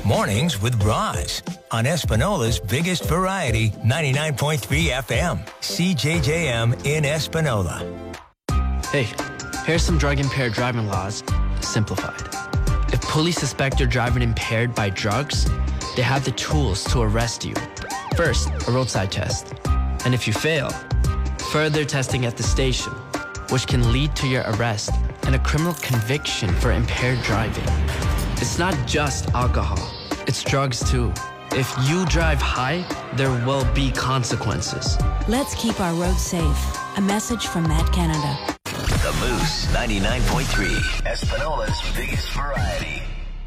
Mornings with Roz on Espinola's biggest variety, 99.3 FM, CJJM in Espinola. Hey, here's some drug-impaired driving laws, simplified. If police suspect you're driving impaired by drugs, they have the tools to arrest you. First, a roadside test. And if you fail, further testing at the station, which can lead to your arrest and a criminal conviction for impaired driving. It's not just alcohol, it's drugs too. If you drive high, there will be consequences. Let's keep our roads safe. A message from Matt Canada. The Moose 99.3, Espinola's biggest variety.